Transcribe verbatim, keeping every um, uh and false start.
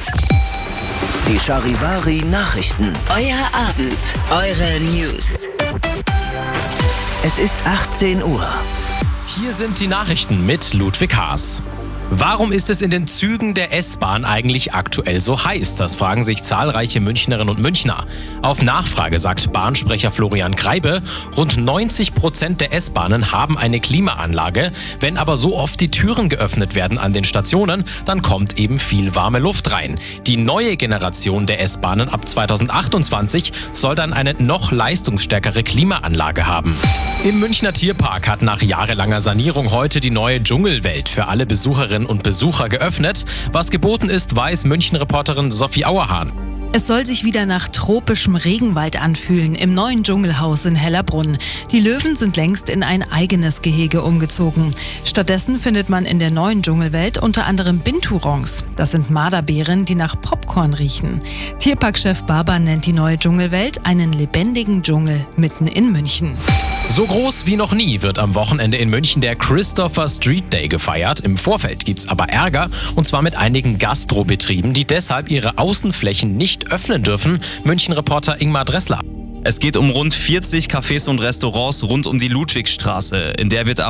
Die Charivari Nachrichten. Euer Abend, eure News. Es ist achtzehn Uhr. Hier sind die Nachrichten mit Ludwig Haas. Warum ist es in den Zügen der S-Bahn eigentlich aktuell so heiß? Das fragen sich zahlreiche Münchnerinnen und Münchner. Auf Nachfrage sagt Bahnsprecher Florian Kreibe, rund neunzig Prozent der S-Bahnen haben eine Klimaanlage. Wenn aber so oft die Türen geöffnet werden an den Stationen, dann kommt eben viel warme Luft rein. Die neue Generation der S-Bahnen ab zweitausendachtundzwanzig soll dann eine noch leistungsstärkere Klimaanlage haben. Im Münchner Tierpark hat nach jahrelanger Sanierung heute die neue Dschungelwelt für alle Besucherinnen und Besucher geöffnet. Was geboten ist, weiß München-Reporterin Sophie Auerhahn. Es soll sich wieder nach tropischem Regenwald anfühlen im neuen Dschungelhaus in Hellerbrunn. Die Löwen sind längst in ein eigenes Gehege umgezogen. Stattdessen findet man in der neuen Dschungelwelt unter anderem Binturons. Das sind Marderbären, die nach Popcorn riechen. Tierparkchef Barber nennt die neue Dschungelwelt einen lebendigen Dschungel mitten in München. So groß wie noch nie wird am Wochenende in München der Christopher Street Day gefeiert. Im Vorfeld gibt's aber Ärger, und zwar mit einigen Gastrobetrieben, die deshalb ihre Außenflächen nicht öffnen dürfen. München-Reporter Ingmar Dressler. Es geht um rund vierzig Cafés und Restaurants rund um die Ludwigstraße. In der wird